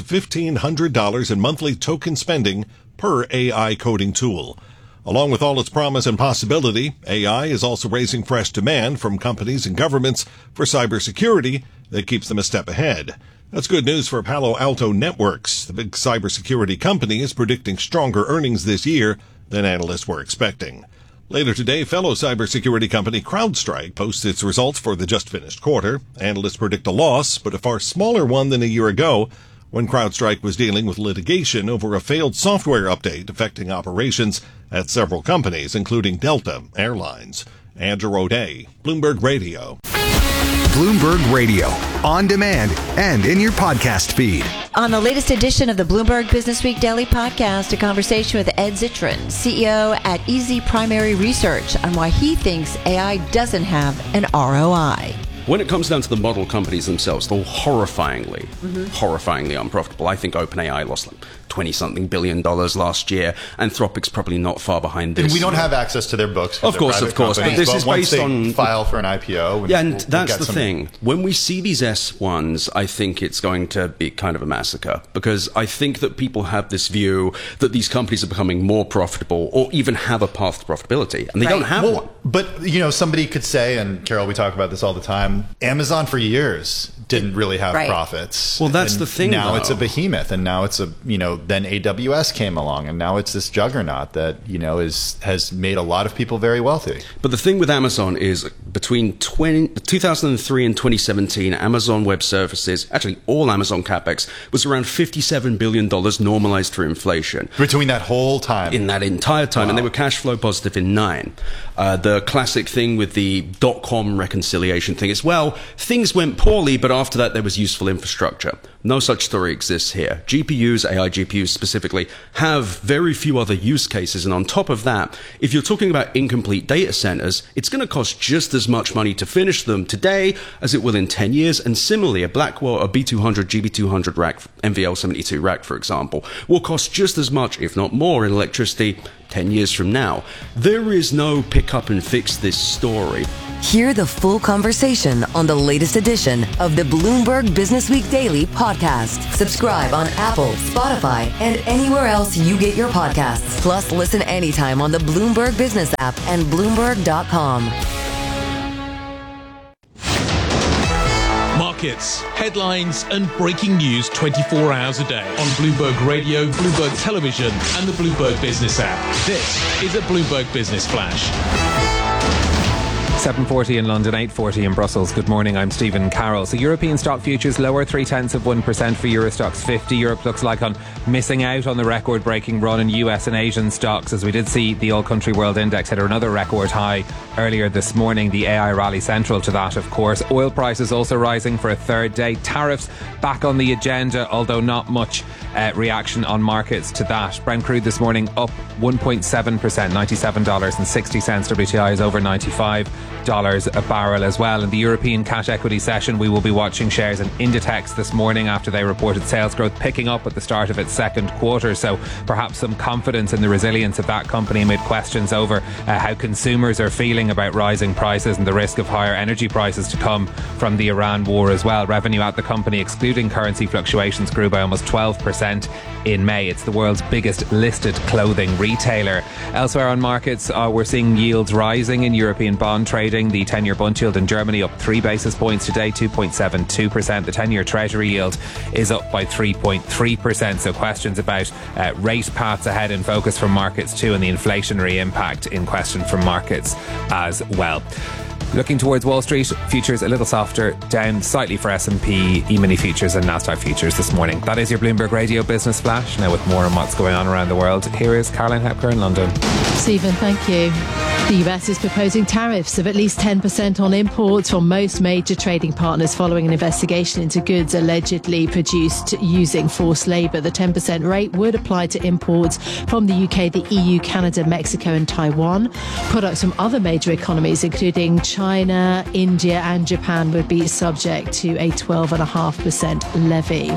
$1,500 in monthly token spending per AI coding tool. Along with all its promise and possibility, AI is also raising fresh demand from companies and governments for cybersecurity that keeps them a step ahead. That's good news for Palo Alto Networks. The big cybersecurity company is predicting stronger earnings this year than analysts were expecting. Later today, fellow cybersecurity company CrowdStrike posts its results for the just-finished quarter. Analysts predict a loss, but a far smaller one than a year ago, when CrowdStrike was dealing with litigation over a failed software update affecting operations at several companies, including Delta Airlines. Andrew O'Day, Bloomberg Radio. Bloomberg Radio, on demand and in your podcast feed. On the latest edition of the Bloomberg Business Week Daily Podcast, a conversation with Ed Zitron, CEO at Easy Primary Research, on why he thinks AI doesn't have an ROI. When it comes down to the model companies themselves, they're horrifyingly unprofitable. I think OpenAI lost like $20-something billion last year. Anthropic's probably not far behind this. And we don't have access to their books. Of course. But this is based on file for an IPO. Yeah, and that's the thing. When we see these S1s, I think it's going to be kind of a massacre, because I think that people have this view that these companies are becoming more profitable or even have a path to profitability, and they don't have one. But, somebody could say, and Carol, we talk about this all the time, Amazon for years didn't really have Right. profits. Well, that's And the thing, Now though. it's a behemoth, and now it's then AWS came along, and now it's this juggernaut that, has made a lot of people very wealthy. But the thing with Amazon is between 2003 and 2017, Amazon Web Services, actually all Amazon CapEx, was around $57 billion normalized for inflation. Between that whole time? In that entire time. Wow. And they were cash flow positive in 9. The classic thing with the dot-com reconciliation thing is, well, things went poorly, but after that there was useful infrastructure. No such story exists here. GPUs, AI GPUs specifically, have very few other use cases. And on top of that, if you're talking about incomplete data centers, it's going to cost just as much money to finish them today as it will in 10 years. And similarly, a Blackwell, a B200, GB200 rack, NVL72 rack, for example, will cost just as much, if not more, in electricity 10 years from now. There is no pick up and fix this story. Hear the full conversation on the latest edition of the Bloomberg Business Week Daily podcast. Subscribe on Apple, Spotify, and anywhere else you get your podcasts. Plus, listen anytime on the Bloomberg Business app and Bloomberg.com. Markets, headlines, and breaking news 24 hours a day on Bloomberg Radio, Bloomberg Television, and the Bloomberg Business app. This is a Bloomberg Business Flash. 7:40 in London, 8:40 in Brussels. Good morning, I'm Stephen Carroll. So European stock futures lower 0.3% for Euro Stoxx 50. Europe looks like on missing out on the record-breaking run in US and Asian stocks, as we did see the all-country world index hit another record high earlier this morning. The AI rally central to that, of course. Oil prices also rising for a third day. Tariffs back on the agenda, although not much reaction on markets to that. Brent crude this morning up 1.7%, $97.60. WTI is over $95 a barrel as well. In the European cash equity session, we will be watching shares in Inditex this morning after they reported sales growth picking up at the start of its second quarter. So perhaps some confidence in the resilience of that company amid questions over how consumers are feeling about rising prices and the risk of higher energy prices to come from the Iran war as well. Revenue at the company, excluding currency fluctuations, grew by almost 12% in May. It's the world's biggest listed clothing retailer. Elsewhere on markets, we're seeing yields rising in European bond trading. The 10-year bund yield in Germany up 3 basis points today, 2.72%. The 10-year Treasury yield is up by 3.3%. So questions about rate paths ahead in focus from markets too, and the inflationary impact in question from markets as well. Looking towards Wall Street, futures a little softer, down slightly for S&P, E-mini futures and Nasdaq futures this morning. That is your Bloomberg Radio Business Flash. Now with more on what's going on around the world, here is Caroline Hepker in London. Stephen, thank you. The US is proposing tariffs of at least 10% on imports from most major trading partners following an investigation into goods allegedly produced using forced labour. The 10% rate would apply to imports from the UK, the EU, Canada, Mexico and Taiwan. Products from other major economies, including China, India and Japan, would be subject to a 12.5% levy.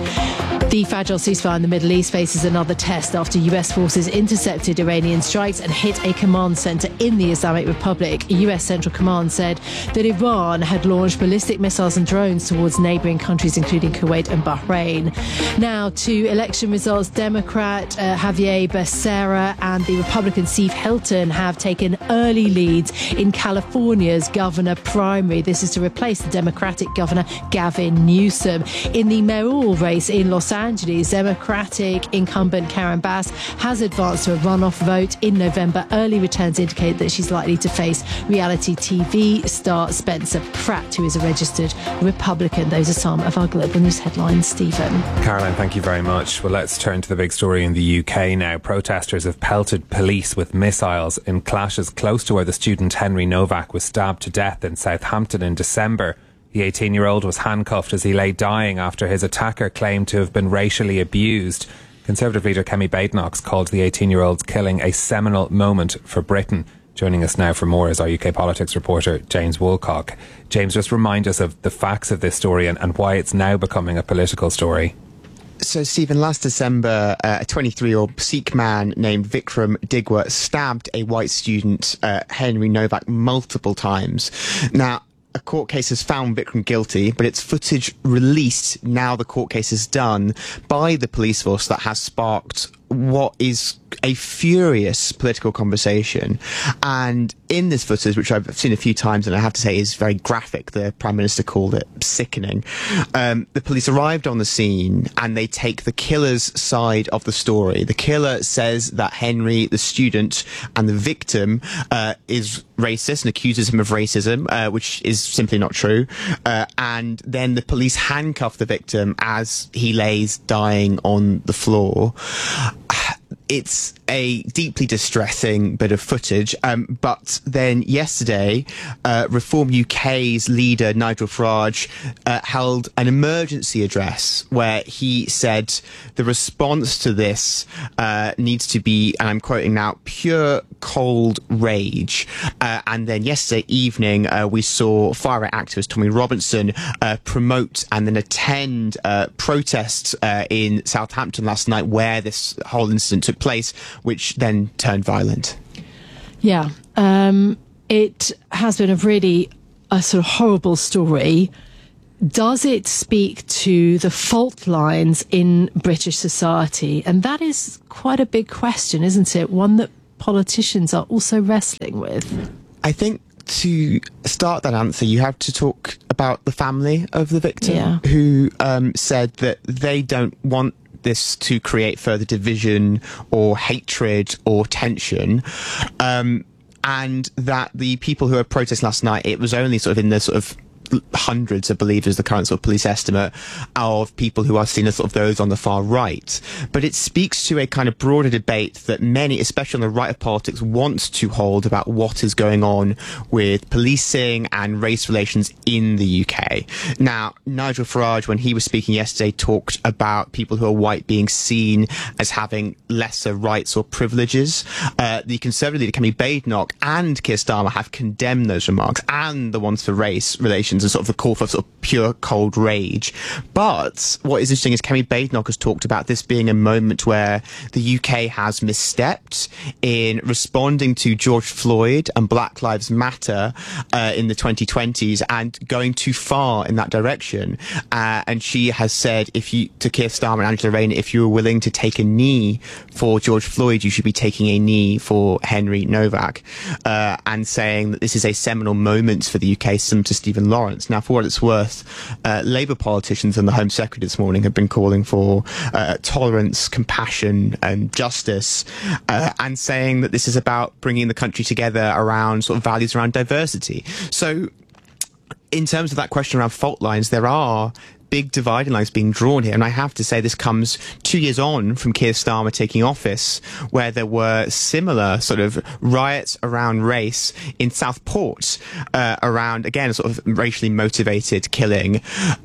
The fragile ceasefire in the Middle East faces another test after US forces intercepted Iranian strikes and hit a command centre in the Islamic Republic. US Central Command said that Iran had launched ballistic missiles and drones towards neighbouring countries, including Kuwait and Bahrain. Now to election results. Democrat Javier Becerra and the Republican Steve Hilton have taken early leads in California's governor primary. This is to replace the Democratic governor Gavin Newsom. In the mayoral race in Los Angeles, Democratic incumbent Karen Bass has advanced to a runoff vote in November. Early returns indicate that she's likely to face reality TV star Spencer Pratt, who is a registered Republican. Those are some of our global news headlines. Stephen. Caroline, thank you very much. Well, let's turn to the big story in the UK now. Protesters have pelted police with missiles in clashes close to where the student Henry Novak was stabbed to death in Southampton in December. The 18-year-old was handcuffed as he lay dying after his attacker claimed to have been racially abused. Conservative leader Kemi Badenoch called the 18-year-old's killing a seminal moment for Britain. Joining us now for more is our UK politics reporter, James Woolcock. James, just remind us of the facts of this story and why it's now becoming a political story. So, Stephen, last December, a 23-year-old Sikh man named Vikram Digwa stabbed a white student, Henry Novak, multiple times. Now, a court case has found Vikram guilty, but it's footage released now the court case is done by the police force that has sparked what is a furious political conversation. And in this footage, which I've seen a few times and I have to say is very graphic, the Prime Minister called it sickening, the police arrived on the scene and they take the killer's side of the story. The killer says that Henry, the student, and the victim is racist and accuses him of racism, which is simply not true. And then the police handcuff the victim as he lays dying on the floor. It's a deeply distressing bit of footage. But then yesterday, Reform UK's leader, Nigel Farage, held an emergency address where he said the response to this needs to be, and I'm quoting now, pure cold rage. And then yesterday evening, we saw far right activist Tommy Robinson promote and then attend protests in Southampton last night where this whole incident took place, which then turned violent. Yeah, it has been a sort of horrible story. Does it speak to the fault lines in British society? And that is quite a big question, isn't it? One that politicians are also wrestling with. I think to start that answer, you have to talk about the family of the victim, who said that they don't want this to create further division or hatred or tension, and that the people who were protesting last night, it was only sort of in the sort of hundreds, I believe, is the current sort of police estimate of people who are seen as sort of those on the far right. But it speaks to a kind of broader debate that many, especially on the right of politics, want to hold about what is going on with policing and race relations in the UK. Now, Nigel Farage, when he was speaking yesterday, talked about people who are white being seen as having lesser rights or privileges. The Conservative leader, Kemi Badenoch, and Keir Starmer have condemned those remarks and the ones for race relations and sort of the call for sort of pure cold rage. But what is interesting is Kemi Badenoch has talked about this being a moment where the UK has misstepped in responding to George Floyd and Black Lives Matter in the 2020s and going too far in that direction. And she has said, to Keir Starmer and Angela Rayner, if you were willing to take a knee for George Floyd, you should be taking a knee for Henry Novak, and saying that this is a seminal moment for the UK, similar to Stephen Lawrence. Now, for what it's worth, Labour politicians and the Home Secretary this morning have been calling for tolerance, compassion and justice, and saying that this is about bringing the country together around sort of values around diversity. So in terms of that question around fault lines, there are big dividing lines being drawn here, and I have to say this comes 2 years on from Keir Starmer taking office, where there were similar sort of riots around race in Southport, around, again, sort of racially motivated killing,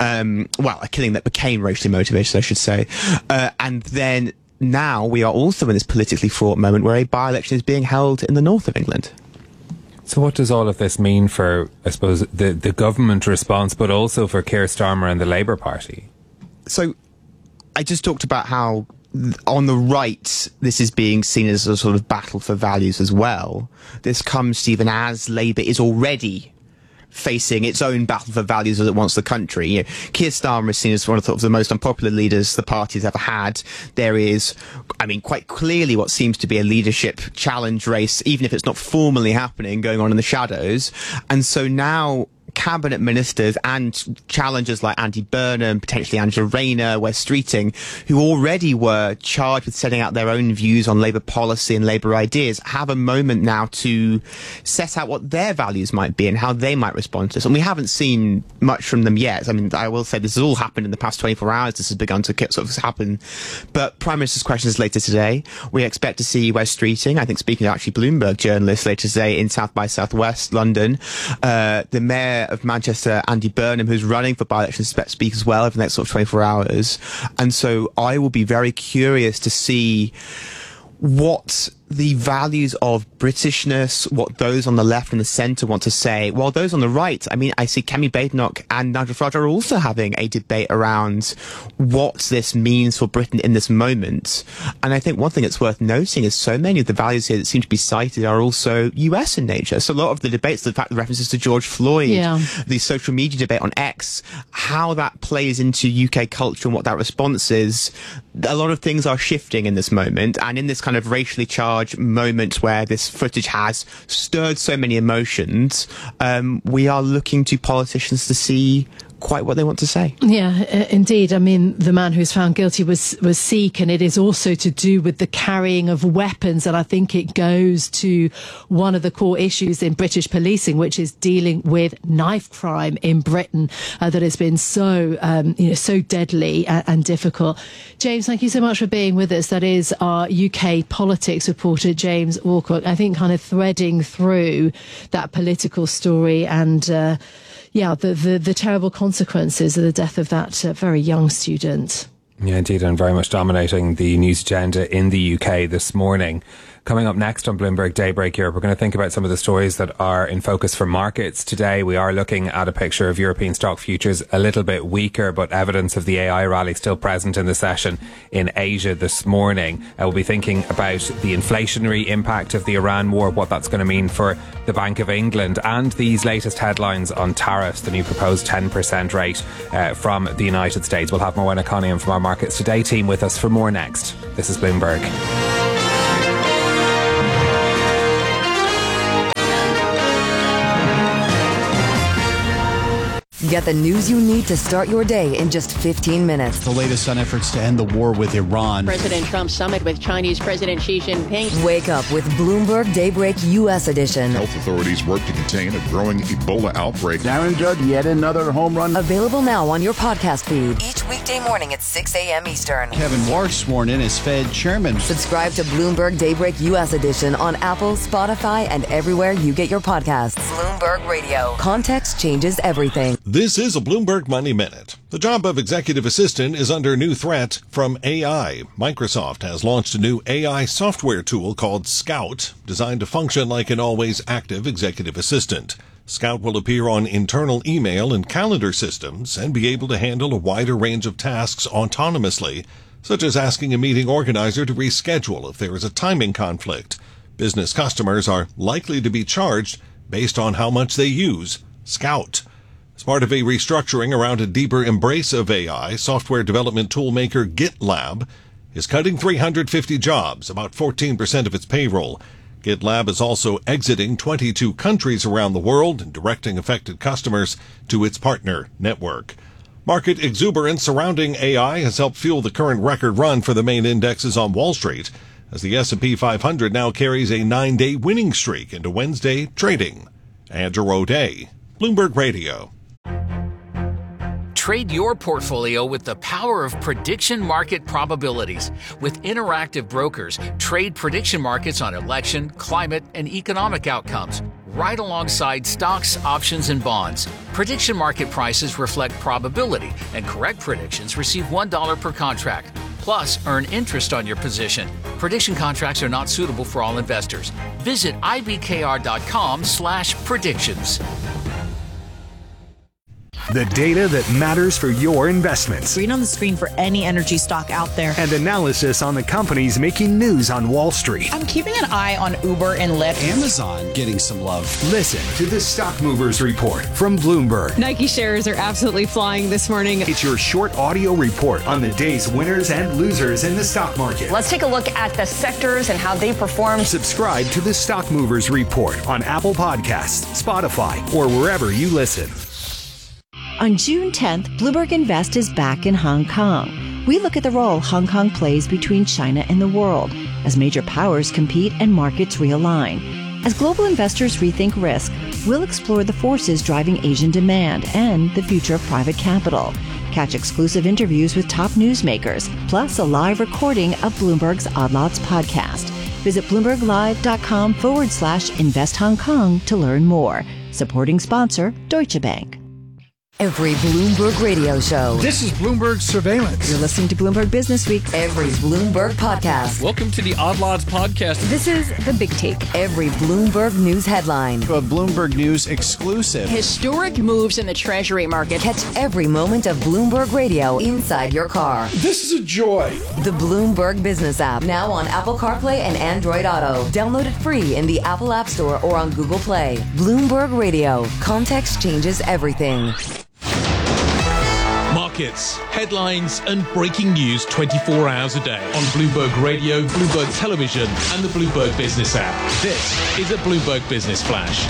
a killing that became racially motivated, I should say, and then now we are also in this politically fraught moment where a by-election is being held in the north of England. So what does all of this mean for, I suppose, the government response, but also for Keir Starmer and the Labour Party? So I just talked about how on the right, this is being seen as a sort of battle for values as well. This comes, Stephen, as Labour is already facing its own battle for values as it wants the country. You know, Keir Starmer is seen as one of the most unpopular leaders the party's ever had. There is, quite clearly what seems to be a leadership challenge race, even if it's not formally happening, going on in the shadows. And so now cabinet ministers and challengers like Andy Burnham, potentially Angela Rayner, Wes Streeting, who already were charged with setting out their own views on Labour policy and Labour ideas, have a moment now to set out what their values might be and how they might respond to this. And we haven't seen much from them yet. I will say this has all happened in the past 24 hours. This has begun to sort of happen. But Prime Minister's question is later today. We expect to see Wes Streeting, I think speaking to actually Bloomberg journalists later today in South by Southwest London. The Mayor of Manchester, Andy Burnham, who's running for by-election, speak as well over the next sort of 24 hours. And so I will be very curious to see what the values of Britishness, what those on the left and the centre want to say, while those on the right, I mean, I see Kemi Badenoch and Nigel Farage are also having a debate around what this means for Britain in this moment. And I think one thing that's worth noting is so many of the values here that seem to be cited are also US in nature. So a lot of the debates, the fact the references to George Floyd, the social media debate on X, how that plays into UK culture and what that response is, a lot of things are shifting in this moment, and in this kind of racially charged moment where this footage has stirred so many emotions, we are looking to politicians to see quite what they want to say. Yeah, indeed. I mean, the man who's found guilty was Sikh, and it is also to do with the carrying of weapons. And I think it goes to one of the core issues in British policing, which is dealing with knife crime in Britain, that has been so, so deadly and difficult. James, thank you so much for being with us. That is our UK politics reporter, James Alcock. I think kind of threading through that political story and, the terrible consequences of the death of that very young student. Yeah, indeed, and very much dominating the news agenda in the UK this morning. Coming up next on Bloomberg Daybreak Europe, we're going to think about some of the stories that are in focus for markets today. We are looking at a picture of European stock futures a little bit weaker, but evidence of the AI rally still present in the session in Asia this morning. We'll be thinking about the inflationary impact of the Iran war, what that's going to mean for the Bank of England, and these latest headlines on tariffs, the new proposed 10% rate from the United States. We'll have Morwenna Coniam from our Markets Today team with us for more next. This is Bloomberg. Get the news you need to start your day in just 15 minutes. The latest on efforts to end the war with Iran. President Trump's summit with Chinese President Xi Jinping. Wake up with Bloomberg Daybreak U.S. edition. Health authorities work to contain a growing Ebola outbreak. Darren Judd, yet another home run. Available now on your podcast feed. Each weekday morning at 6 a.m. Eastern. Kevin Warsh sworn in as Fed chairman. Subscribe to Bloomberg Daybreak U.S. edition on Apple, Spotify, and everywhere you get your podcasts. Bloomberg Radio. Context changes everything. This is a Bloomberg Money Minute. The job of executive assistant is under new threat from AI. Microsoft has launched a new AI software tool called Scout, designed to function like an always active executive assistant. Scout will appear on internal email and calendar systems and be able to handle a wider range of tasks autonomously, such as asking a meeting organizer to reschedule if there is a timing conflict. Business customers are likely to be charged based on how much they use Scout. As part of a restructuring around a deeper embrace of AI, software development toolmaker GitLab is cutting 350 jobs, about 14% of its payroll. GitLab is also exiting 22 countries around the world and directing affected customers to its partner network. Market exuberance surrounding AI has helped fuel the current record run for the main indexes on Wall Street, as the S&P 500 now carries a 9-day winning streak into Wednesday trading. Andrew O'Day, Bloomberg Radio. Trade your portfolio with the power of prediction market probabilities. With Interactive Brokers, trade prediction markets on election, climate, and economic outcomes, right alongside stocks, options, and bonds. Prediction market prices reflect probability, and correct predictions receive $1 per contract. Plus, earn interest on your position. Prediction contracts are not suitable for all investors. Visit ibkr.com/predictions. The data that matters for your investments. Read on the screen for any energy stock out there. And analysis on the companies making news on Wall Street. I'm keeping an eye on Uber and Lyft. Amazon getting some love. Listen to the Stock Movers Report from Bloomberg. Nike shares are absolutely flying this morning. It's your short audio report on the day's winners and losers in the stock market. Let's take a look at the sectors and how they performed. Subscribe to the Stock Movers Report on Apple Podcasts, Spotify, or wherever you listen. On June 10th, Bloomberg Invest is back in Hong Kong. We look at the role Hong Kong plays between China and the world as major powers compete and markets realign. As global investors rethink risk, we'll explore the forces driving Asian demand and the future of private capital. Catch exclusive interviews with top newsmakers, plus a live recording of Bloomberg's Odd Lots podcast. Visit BloombergLive.com/Invest Hong Kong to learn more. Supporting sponsor, Deutsche Bank. Every Bloomberg radio show. This is Bloomberg Surveillance. You're listening to Bloomberg Business Week. Every Bloomberg podcast. Welcome to the Odd Lots podcast. This is The Big Take. Every Bloomberg news headline. A Bloomberg News exclusive. Historic moves in the Treasury market. Catch every moment of Bloomberg Radio inside your car. This is a joy. The Bloomberg Business app, now on Apple CarPlay and Android Auto. Download it free in the Apple App Store or on Google Play. Bloomberg Radio. Context changes everything. Markets, headlines, and breaking news 24 hours a day on Bloomberg Radio, Bloomberg Television, and the Bloomberg Business app. This is a Bloomberg Business Flash.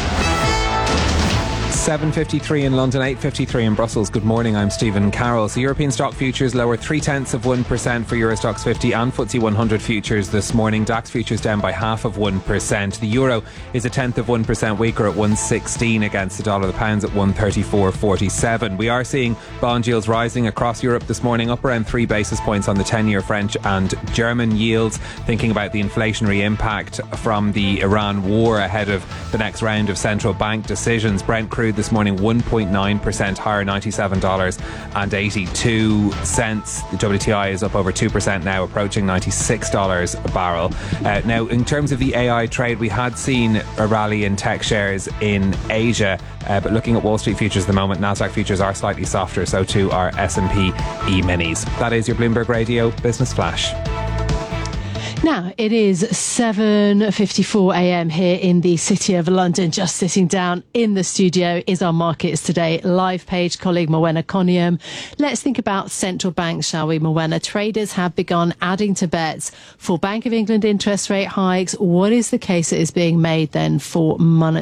7.53 in London, 8.53 in Brussels. Good morning, I'm Stephen Carroll. So European stock futures lower 0.3% for Euro Stoxx 50 and FTSE 100 futures this morning. DAX futures down by 0.5%. The euro is 0.1% weaker at 1.16 against the dollar. The pound's at 1.3447. We are seeing bond yields rising across Europe this morning, up around 3 basis points on the 10-year French and German yields. Thinking about the inflationary impact from the Iran war ahead of the next round of central bank decisions. Brent crude this morning 1.9% higher, $97.82. The WTI is up over 2% now, approaching $96 a barrel. Now, in terms of the AI trade, we had seen a rally in tech shares in Asia, but looking at Wall Street futures at the moment, Nasdaq futures are slightly softer, so too are S&P E-minis. That is your Bloomberg Radio Business Flash. Now, it is 7:54 a.m. here in the City of London. Just sitting down in the studio is our Markets Today live page colleague Morwenna Coniam. Let's think about central banks, shall we, Morwenna? Traders have begun adding to bets for Bank of England interest rate hikes. What is the case that is being made then for money?